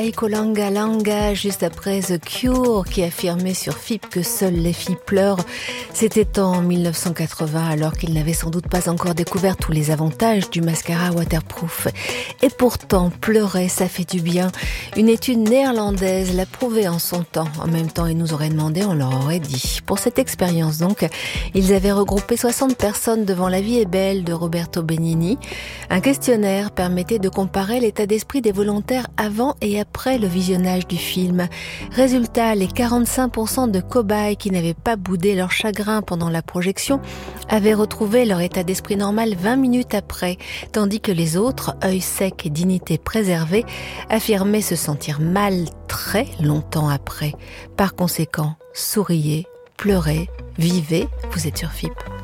Eiko Langa Langa, juste après The Cure, qui affirmait sur FIP que seules les filles pleurent. C'était en 1980, alors qu'ils n'avaient sans doute pas encore découvert tous les avantages du mascara waterproof. Et pourtant, pleurer, ça fait du bien. Une étude néerlandaise l'a prouvé en son temps. En même temps, ils nous auraient demandé, on leur aurait dit. Pour cette expérience donc, ils avaient regroupé 60 personnes devant La vie est belle de Roberto Benigni. Un questionnaire permettait de comparer l'état d'esprit des volontaires avant et après le visionnage du film. Résultat, les 45% de cobayes qui n'avaient pas boudé leur chagrin pendant la projection avaient retrouvé leur état d'esprit normal 20 minutes après, tandis que les autres, œil sec et dignité préservée, affirmaient se sentir mal très longtemps après. Par conséquent, souriez, pleurez, vivez, vous êtes sur FIP.